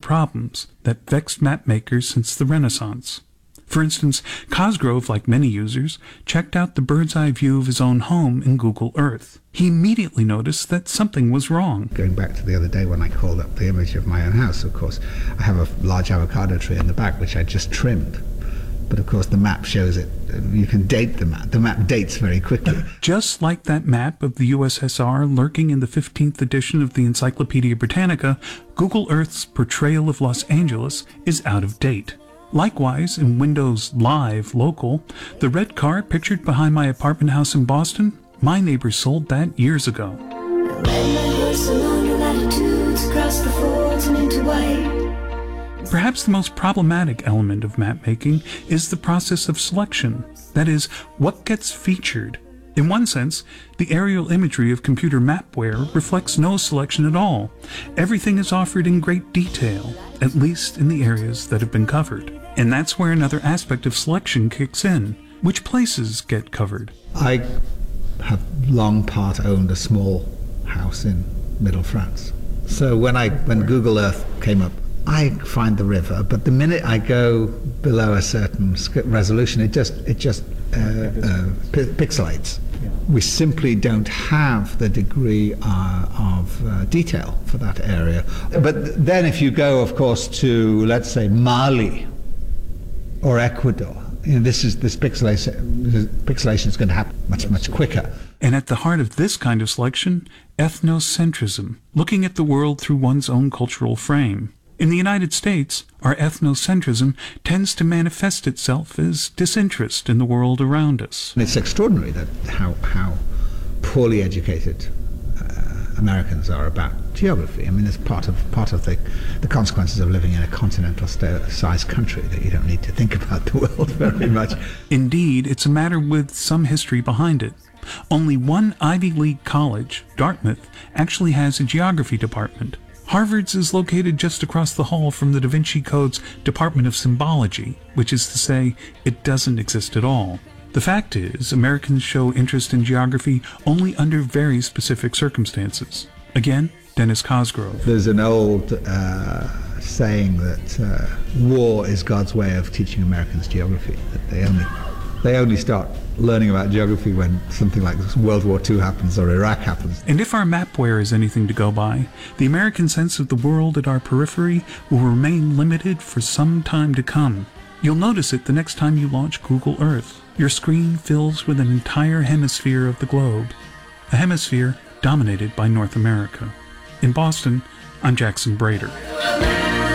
problems that vexed mapmakers since the Renaissance. For instance, Cosgrove, like many users, checked out the bird's-eye view of his own home in Google Earth. He immediately noticed that something was wrong. Going back to the other day when I called up the image of my own house, of course, I have a large avocado tree in the back which I just trimmed. But of course the map shows it. You can date the map. The map dates very quickly. Just like that map of the USSR lurking in the 15th edition of the Encyclopedia Britannica, Google Earth's portrayal of Los Angeles is out of date. Likewise, in Windows Live Local, the red car pictured behind my apartment house in Boston, my neighbor sold that years ago. Perhaps the most problematic element of mapmaking is the process of selection, that is, what gets featured. In one sense, the aerial imagery of computer mapware reflects no selection at all. Everything is offered in great detail, at least in the areas that have been covered. And that's where another aspect of selection kicks in. Which places get covered? I have long part owned a small house in Middle France. So when Google Earth came up, I find the river, but the minute I go below a certain resolution, it just pixelates. We simply don't have the degree of detail for that area. But then if you go, of course, to, let's say, Mali or Ecuador, this pixelation is going to happen much quicker. And at the heart of this kind of selection, ethnocentrism, looking at the world through one's own cultural frame. In the United States, our ethnocentrism tends to manifest itself as disinterest in the world around us. And it's extraordinary that how poorly educated Americans are about geography. I mean, it's part of the consequences of living in a continental-sized country, that you don't need to think about the world very much. Indeed, it's a matter with some history behind it. Only one Ivy League college, Dartmouth, actually has a geography department. Harvard's is located just across the hall from the Da Vinci Code's Department of Symbology, which is to say, it doesn't exist at all. The fact is, Americans show interest in geography only under very specific circumstances. Again, Dennis Cosgrove. There's an old saying that war is God's way of teaching Americans geography, that they only start learning about geography when something like World War II happens or Iraq happens. And if our mapware is anything to go by, the American sense of the world at our periphery will remain limited for some time to come. You'll notice it the next time you launch Google Earth. Your screen fills with an entire hemisphere of the globe, a hemisphere dominated by North America. In Boston, I'm Jackson Brader.